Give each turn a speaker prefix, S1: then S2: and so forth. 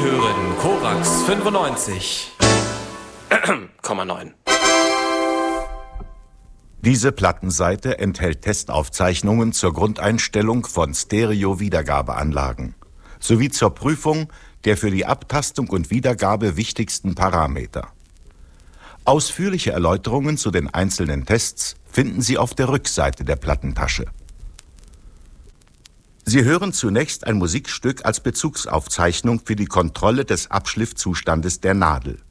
S1: hören Korax 95,9.
S2: Diese Plattenseite enthält Testaufzeichnungen zur Grundeinstellung von Stereo-Wiedergabeanlagen sowie zur Prüfung der für die Abtastung und Wiedergabe wichtigsten Parameter. Ausführliche Erläuterungen zu den einzelnen Tests finden Sie auf der Rückseite der Plattentasche. Sie hören zunächst ein Musikstück als Bezugsaufzeichnung für die Kontrolle des Abschliffzustandes der Nadel.